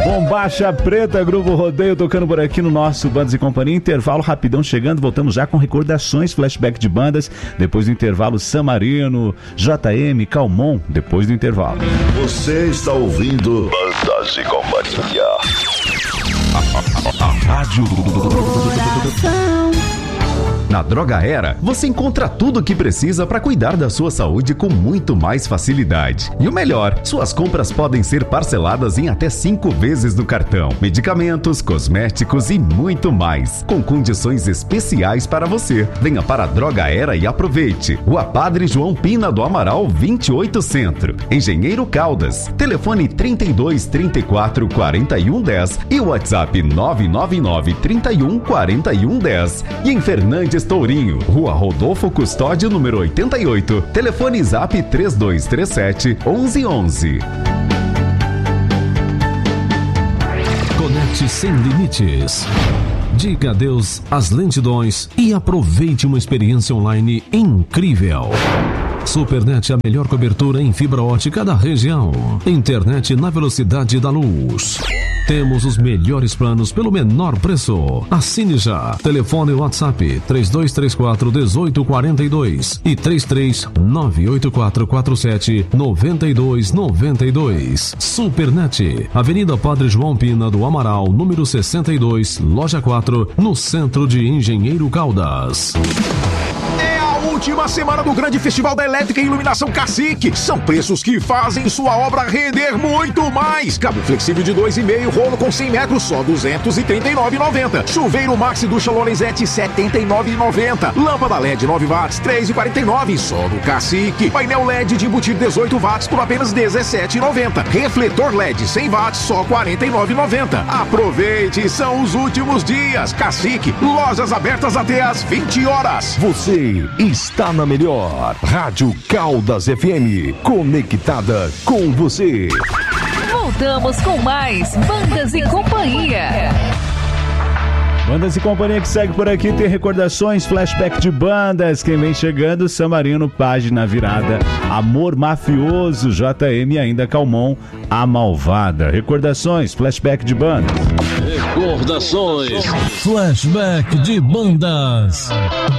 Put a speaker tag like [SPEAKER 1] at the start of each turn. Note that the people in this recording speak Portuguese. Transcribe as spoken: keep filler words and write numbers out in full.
[SPEAKER 1] Bombacha Preta, Grupo Rodeio tocando por aqui no nosso Bandas e Companhia. Intervalo rapidão chegando, voltamos já com recordações, flashback de bandas. Depois do intervalo, Samarino, J M, Calmon, depois do intervalo.
[SPEAKER 2] Você está ouvindo Bandas e Companhia.
[SPEAKER 1] A rádio
[SPEAKER 3] Na Droga Era, você encontra tudo o que precisa para cuidar da sua saúde com muito mais facilidade. E o melhor, suas compras podem ser parceladas em até cinco vezes no cartão. Medicamentos, cosméticos e muito mais, com condições especiais para você. Venha para a Droga Era e aproveite. Rua Padre João Pina do Amaral, vinte e oito Centro, Engenheiro Caldas. Telefone trinta e dois, trinta e quatro, quarenta e um, dez e o WhatsApp nove nove nove, trinta e um, quarenta e um, dez. E em Fernandes Tourinho, Rua Rodolfo Custódio, número oitenta e oito. Telefone Zap três dois três sete, onze onze.
[SPEAKER 4] Conecte sem limites. Diga adeus às lentidões e aproveite uma experiência online incrível. Supernet, a melhor cobertura em fibra ótica da região. Internet na velocidade da luz. Temos os melhores planos pelo menor preço. Assine já. Telefone WhatsApp três dois três quatro, um oito quatro dois e três três nove oito quatro quatro sete, nove dois nove dois. Supernet, Avenida Padre João Pina do Amaral, número sessenta e dois, loja quatro, no centro de Engenheiro Caldas.
[SPEAKER 5] Última semana do grande festival da elétrica e iluminação Cacique. São preços que fazem sua obra render muito mais. Cabo flexível de dois e meio, rolo com cem metros, só duzentos e trinta e nove reais e noventa centavos. Chuveiro Maxi Ducha Lorenzetti, setenta e nove reais e noventa centavos. Lâmpada L E D nove watts, três reais e quarenta e nove centavos, só no Cacique. Painel L E D de embutido dezoito watts por apenas dezessete reais e noventa centavos. Refletor L E D cem watts, só quarenta e nove reais e noventa centavos. Aproveite, são os últimos dias. Cacique, lojas abertas até às vinte horas.
[SPEAKER 6] Você está na melhor Rádio Caldas F M, conectada com você.
[SPEAKER 7] Voltamos com mais Bandas e Companhia.
[SPEAKER 1] Bandas e Companhia que segue por aqui, tem recordações, flashback de bandas. Quem vem chegando, Samarino, Página Virada, Amor Mafioso, J M e ainda Calmon, A Malvada. Recordações, flashback de bandas.
[SPEAKER 4] Recordações, flashback de bandas.